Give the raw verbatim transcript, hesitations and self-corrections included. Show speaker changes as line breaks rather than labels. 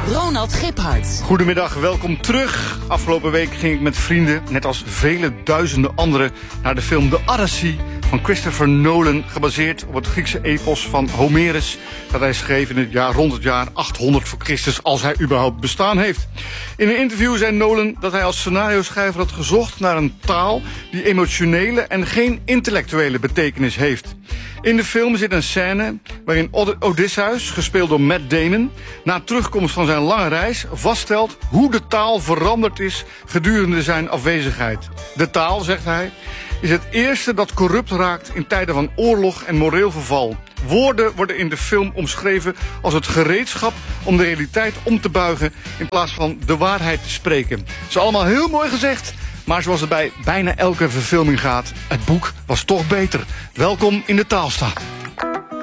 Ronald Giphart.
Goedemiddag, welkom terug. Afgelopen week ging ik met vrienden, net als vele duizenden anderen, naar de film The Odyssey van Christopher Nolan, gebaseerd op het Griekse epos van Homerus, dat hij schreef in het jaar rond het jaar achthonderd voor Christus, als hij überhaupt bestaan heeft. In een interview zei Nolan dat hij als scenario-schrijver had gezocht naar een taal die emotionele en geen intellectuele betekenis heeft. In de film zit een scène waarin Odysseus, gespeeld door Matt Damon, na terugkomst van zijn lange reis vaststelt hoe de taal veranderd is gedurende zijn afwezigheid. De taal, zegt hij, is het eerste dat corrupt raakt in tijden van oorlog en moreel verval. Woorden worden in de film omschreven als het gereedschap om de realiteit om te buigen in plaats van de waarheid te spreken. Dat is allemaal heel mooi gezegd, maar zoals het bij bijna elke verfilming gaat, het boek was toch beter. Welkom in de Taalsta.